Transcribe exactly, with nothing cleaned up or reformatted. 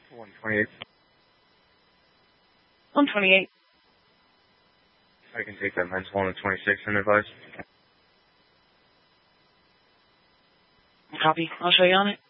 one twenty-eight. one twenty-eight. I can take that men's one and twenty-six in advice. Copy. I'll show you on it.